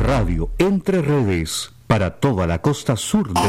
Radio Entre Redes para toda la costa sur de